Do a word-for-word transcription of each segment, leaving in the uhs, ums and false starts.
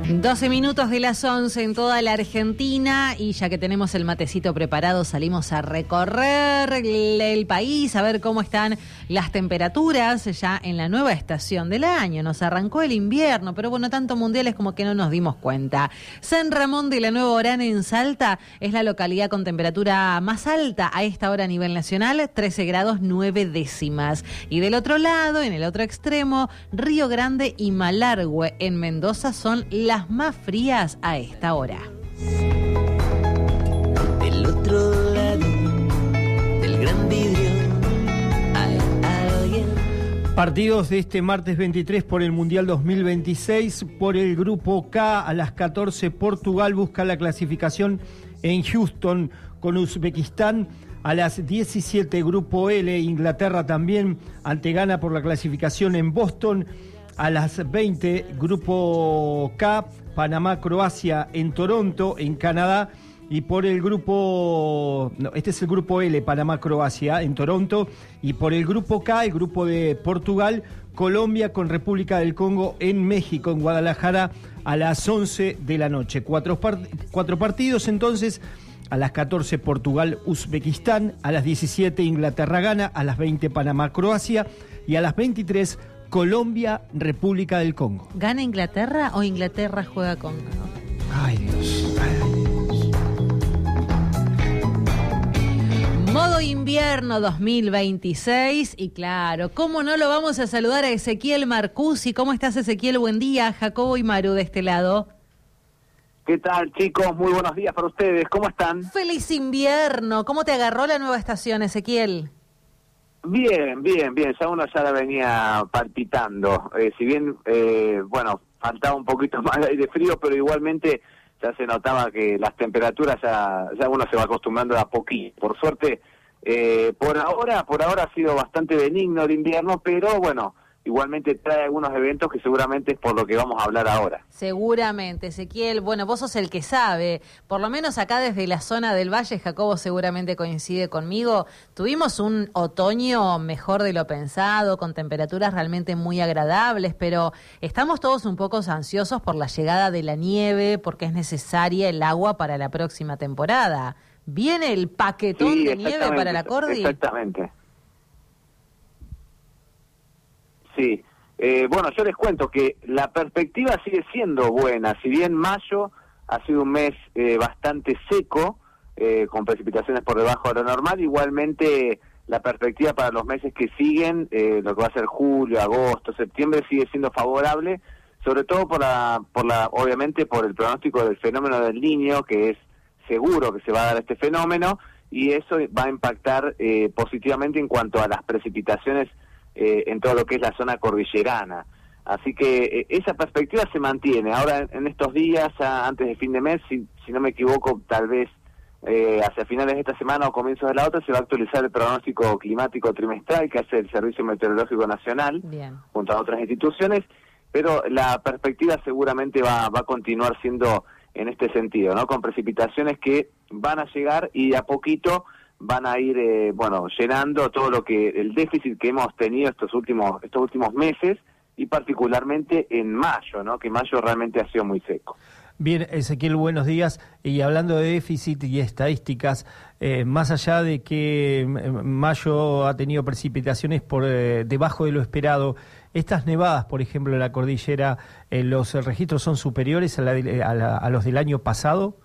doce minutos de las once en toda la Argentina y ya que tenemos el matecito preparado salimos a recorrer el país, a ver cómo están las temperaturas ya en la nueva estación del año. Nos arrancó el invierno, pero bueno, tanto mundiales como que no nos dimos cuenta. San Ramón de la Nueva Orana en Salta es la localidad con temperatura más alta a esta hora a nivel nacional, trece grados nueve décimas. Y del otro lado, en el otro extremo, Río Grande y Malargüe en Mendoza son las más frías a esta hora. Del otro lado del gran vidrio hay alguien. Partidos de este martes veintitrés por el Mundial dos mil veintiséis. Por el Grupo K a las catorce, Portugal busca la clasificación en Houston con Uzbekistán. A las diecisiete, Grupo L, Inglaterra también ante Ghana por la clasificación en Boston. A las veinte, Grupo K, Panamá, Croacia en Toronto, en Canadá. Y por el grupo, no, este es el Grupo L, Panamá, Croacia en Toronto. Y por el Grupo K, el grupo de Portugal, Colombia con República del Congo en México, en Guadalajara, a las once de la noche. Cuatro, part- cuatro partidos entonces. A las catorce, Portugal, Uzbekistán. A las diecisiete, Inglaterra, Ghana. A las veinte, Panamá, Croacia. Y a las veintitrés, Colombia, República del Congo. ¿Gana Inglaterra o Inglaterra juega con...? Ay, Dios. Ay, Dios. Modo invierno dos mil veintiséis y claro, ¿cómo no lo vamos a saludar a Ezequiel Marcusi? ¿Cómo estás, Ezequiel? Buen día. Jacobo y Maru de este lado. ¿Qué tal, chicos? Muy buenos días para ustedes. ¿Cómo están? ¡Feliz invierno! ¿Cómo te agarró la nueva estación, Ezequiel? Bien, bien, bien. Ya uno ya la venía palpitando. Eh, si bien, eh, bueno, faltaba un poquito más de aire frío, pero igualmente ya se notaba que las temperaturas ya, ya uno se va acostumbrando de a poquito. Por suerte, eh, por ahora, por ahora ha sido bastante benigno el invierno, pero bueno, igualmente trae algunos eventos que seguramente es por lo que vamos a hablar ahora. Seguramente, Ezequiel. Bueno, vos sos el que sabe. Por lo menos acá desde la zona del Valle, Jacobo seguramente coincide conmigo. Tuvimos un otoño mejor de lo pensado, con temperaturas realmente muy agradables, pero estamos todos un poco ansiosos por la llegada de la nieve, porque es necesaria el agua para la próxima temporada. ¿Viene el paquetón Sí, de nieve para la Cordi? Exactamente. Sí, eh, bueno, yo les cuento que la perspectiva sigue siendo buena, si bien mayo ha sido un mes eh, bastante seco, eh, con precipitaciones por debajo de lo normal, igualmente la perspectiva para los meses que siguen, eh, lo que va a ser julio, agosto, septiembre, sigue siendo favorable, sobre todo por la, por la, obviamente por el pronóstico del fenómeno del Niño, que es seguro que se va a dar este fenómeno, y eso va a impactar eh, positivamente en cuanto a las precipitaciones Eh, en todo lo que es la zona cordillerana. Así que eh, esa perspectiva se mantiene. Ahora en, en estos días, ya antes de fin de mes, si, si no me equivoco, tal vez eh, hacia finales de esta semana o comienzos de la otra, se va a actualizar el pronóstico climático trimestral que hace el Servicio Meteorológico Nacional, Bien, junto a otras instituciones, pero la perspectiva seguramente va, va a continuar siendo en este sentido, ¿no? Con precipitaciones que van a llegar y de a poquito van a ir, eh, bueno, llenando todo lo que, el déficit que hemos tenido estos últimos, estos últimos meses, y particularmente en mayo, ¿no? Que mayo realmente ha sido muy seco. Bien, Ezequiel, buenos días. Y hablando de déficit y estadísticas, eh, más allá de que mayo ha tenido precipitaciones por eh, debajo de lo esperado, estas nevadas, por ejemplo, en la cordillera, eh, ¿los registros son superiores a, la, a, la, a los del año pasado?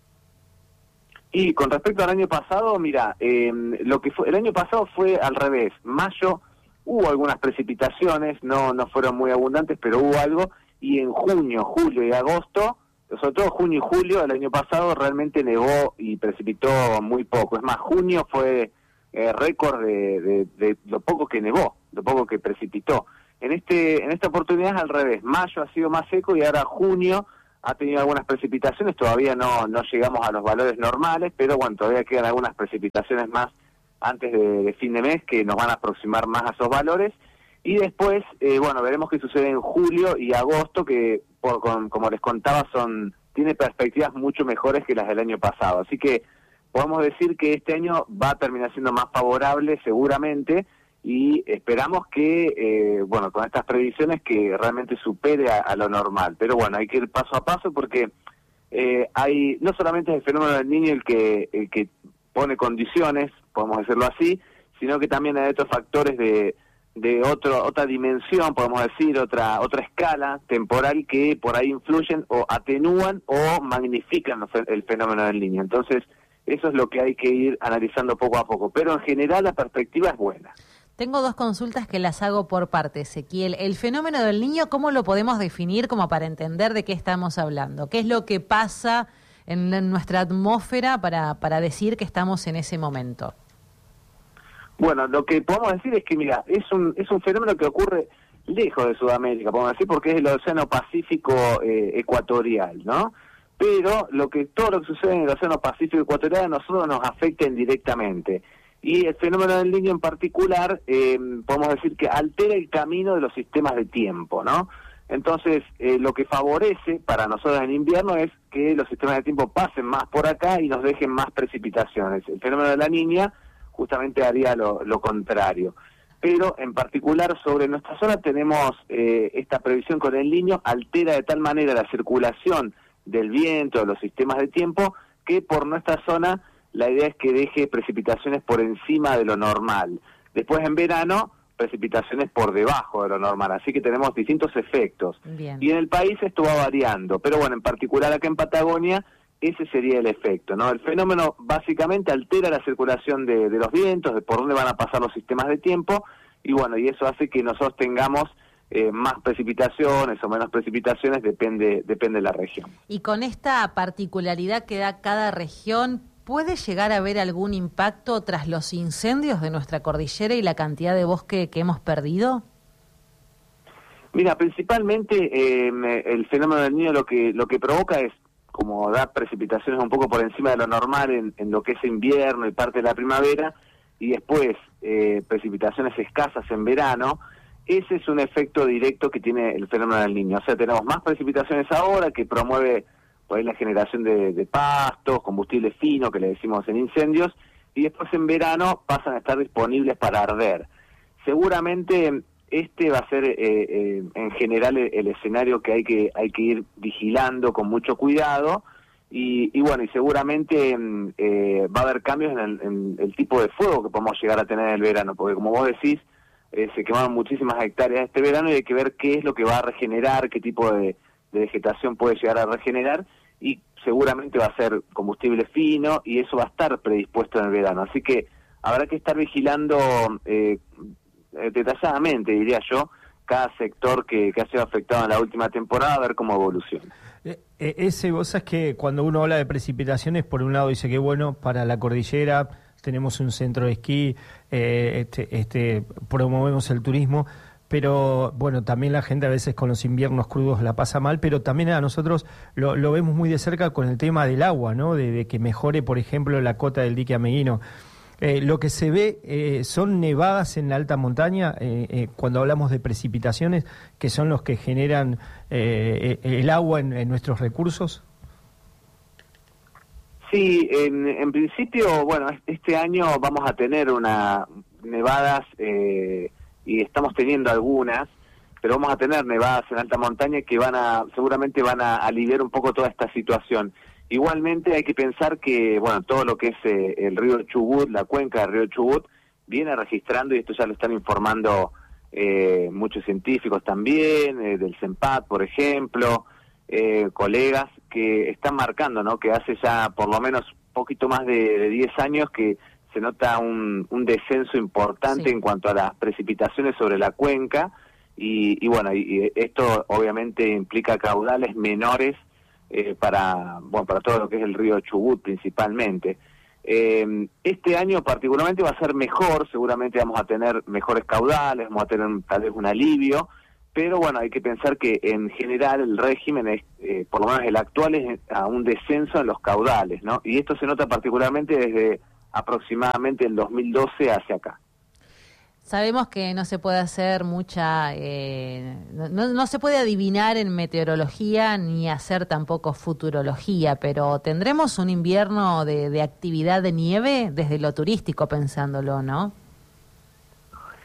Y con respecto al año pasado, mira, eh, lo que fue el año pasado fue al revés. Mayo hubo algunas precipitaciones, no no fueron muy abundantes, pero hubo algo. Y en junio, julio y agosto, sobre todo junio y julio del año pasado, realmente nevó y precipitó muy poco. Es más, junio fue eh, récord de, de, de lo poco que nevó, lo poco que precipitó. En este en esta oportunidad es al revés. Mayo ha sido más seco y ahora junio ha tenido algunas precipitaciones, todavía no no llegamos a los valores normales, pero bueno, todavía quedan algunas precipitaciones más antes de, de fin de mes que nos van a aproximar más a esos valores, y después, eh, bueno, veremos qué sucede en julio y agosto, que por, con, como les contaba, son tiene perspectivas mucho mejores que las del año pasado, así que podemos decir que este año va a terminar siendo más favorable seguramente, y esperamos que, eh, bueno, con estas previsiones que realmente supere a, a lo normal. Pero bueno, hay que ir paso a paso porque eh, hay no solamente es el fenómeno del Niño el que, el que pone condiciones, podemos decirlo así, sino que también hay otros factores de, de otro, otra dimensión, podemos decir, otra otra escala temporal que por ahí influyen o atenúan o magnifican el fenómeno del Niño. Entonces, eso es lo que hay que ir analizando poco a poco. Pero en general la perspectiva es buena. Tengo dos consultas que las hago por parte, Ezequiel. El fenómeno del Niño, ¿cómo lo podemos definir como para entender de qué estamos hablando? ¿Qué es lo que pasa en, en nuestra atmósfera para, para decir que estamos en ese momento? Bueno, lo que podemos decir es que, mira, es un es un fenómeno que ocurre lejos de Sudamérica, podemos decir, porque es el Océano Pacífico eh, ecuatorial, ¿no? Pero lo que todo lo que sucede en el Océano Pacífico ecuatorial a nosotros nos afecta indirectamente. Y el fenómeno del Niño en particular, eh, podemos decir que altera el camino de los sistemas de tiempo, ¿no? Entonces, eh, lo que favorece para nosotros en invierno es que los sistemas de tiempo pasen más por acá y nos dejen más precipitaciones. El fenómeno de la Niña justamente haría lo, lo contrario. Pero en particular sobre nuestra zona tenemos eh, esta previsión con el Niño, altera de tal manera la circulación del viento, de los sistemas de tiempo, que por nuestra zona la idea es que deje precipitaciones por encima de lo normal. Después en verano, precipitaciones por debajo de lo normal. Así que tenemos distintos efectos. Bien. Y en el país esto va variando. Pero bueno, en particular acá en Patagonia, ese sería el efecto, ¿no? El fenómeno básicamente altera la circulación de, de los vientos, de por dónde van a pasar los sistemas de tiempo, y bueno, y eso hace que nosotros tengamos eh, más precipitaciones o menos precipitaciones, depende, depende de la región. Y con esta particularidad que da cada región, ¿puede llegar a haber algún impacto tras los incendios de nuestra cordillera y la cantidad de bosque que hemos perdido? Mira, principalmente eh, el fenómeno del Niño lo que lo que provoca es como da precipitaciones un poco por encima de lo normal en, en lo que es invierno y parte de la primavera, y después eh, precipitaciones escasas en verano. Ese es un efecto directo que tiene el fenómeno del Niño. O sea, tenemos más precipitaciones ahora, que promueve por ahí la generación de, de pastos, combustible fino, que le decimos en incendios, y después en verano pasan a estar disponibles para arder. Seguramente este va a ser eh, eh, en general el, el escenario que hay que hay que ir vigilando con mucho cuidado, y, y bueno, y seguramente eh, va a haber cambios en el, en el tipo de fuego que podemos llegar a tener en el verano, porque como vos decís, eh, se quemaron muchísimas hectáreas este verano y hay que ver qué es lo que va a regenerar, qué tipo de, de vegetación puede llegar a regenerar, y seguramente va a ser combustible fino y eso va a estar predispuesto en el verano. Así que habrá que estar vigilando eh, detalladamente, diría yo, cada sector que, que ha sido afectado en la última temporada, a ver cómo evoluciona. Eh, eh, ese, vos sabés que cuando uno habla de precipitaciones, por un lado dice que bueno, para la cordillera tenemos un centro de esquí, eh, este, este, promovemos el turismo, pero bueno, también la gente a veces con los inviernos crudos la pasa mal, pero también a nosotros lo, lo vemos muy de cerca con el tema del agua, ¿no? De, de que mejore, por ejemplo, la cota del dique Ameguino. Eh, lo que se ve eh, son nevadas en la alta montaña, eh, eh, cuando hablamos de precipitaciones, que son los que generan eh, el agua en, en nuestros recursos. Sí, en, en principio, bueno, este año vamos a tener una nevadas, eh, y estamos teniendo algunas, pero vamos a tener nevadas en alta montaña que van a, seguramente van a aliviar un poco toda esta situación. Igualmente hay que pensar que, bueno, todo lo que es eh, el río Chubut, la cuenca del río Chubut, viene registrando, y esto ya lo están informando eh, muchos científicos también, eh, del CENPAT, por ejemplo, eh, colegas que están marcando, ¿no? Que hace ya por lo menos poquito más de, de diez años que se nota un, un descenso importante, sí, en cuanto a las precipitaciones sobre la cuenca, y, y bueno, y, y esto obviamente implica caudales menores eh, para, bueno, para todo lo que es el río Chubut principalmente. Eh, este año particularmente va a ser mejor, seguramente vamos a tener mejores caudales, vamos a tener tal vez un alivio, pero bueno, hay que pensar que en general el régimen, es, eh, por lo menos el actual, es a un descenso en los caudales, ¿no? Y esto se nota particularmente desde aproximadamente el dos mil doce hacia acá. Sabemos que no se puede hacer mucha, eh, no, no se puede adivinar en meteorología ni hacer tampoco futurología, pero tendremos un invierno de, de actividad de nieve desde lo turístico pensándolo, ¿no?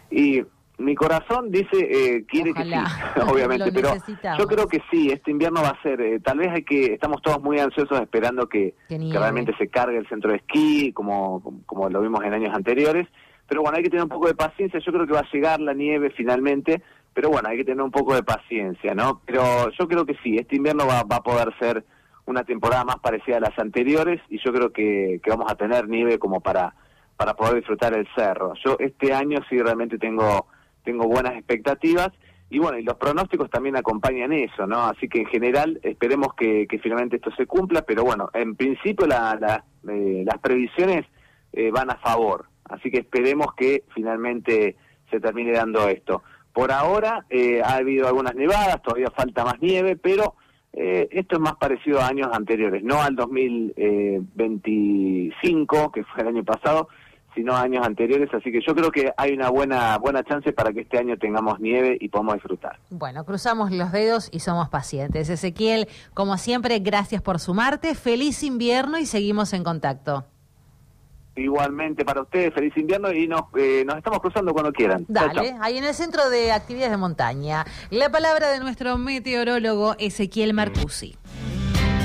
Y mi corazón dice, eh, quiere Ojalá. que sí, obviamente, Lo pero necesitamos. yo creo que sí, este invierno va a ser, eh, tal vez hay que, estamos todos muy ansiosos esperando que, Que que nieve. realmente se cargue el centro de esquí, como, como lo vimos en años anteriores, pero bueno, hay que tener un poco de paciencia, yo creo que va a llegar la nieve finalmente, pero bueno, hay que tener un poco de paciencia, ¿no? Pero yo creo que sí, este invierno va, va a poder ser una temporada más parecida a las anteriores, y yo creo que, que vamos a tener nieve como para, para poder disfrutar el cerro. Yo este año sí realmente tengo... tengo buenas expectativas, y bueno, y los pronósticos también acompañan eso, ¿no? Así que en general esperemos que, que finalmente esto se cumpla, pero bueno, en principio la, la, eh, las previsiones eh, van a favor, así que esperemos que finalmente se termine dando esto. Por ahora eh, ha habido algunas nevadas, todavía falta más nieve, pero eh, esto es más parecido a años anteriores, no al dos mil veinticinco, que fue el año pasado, sino años anteriores, así que yo creo que hay una buena buena chance para que este año tengamos nieve y podamos disfrutar. Bueno, cruzamos los dedos y somos pacientes. Ezequiel, como siempre, gracias por sumarte, feliz invierno y seguimos en contacto. Igualmente para ustedes, feliz invierno, y nos, eh, nos estamos cruzando cuando quieran. Dale, Chau, chau. ahí en el Centro de Actividades de Montaña. La palabra de nuestro meteorólogo Ezequiel Marcusi.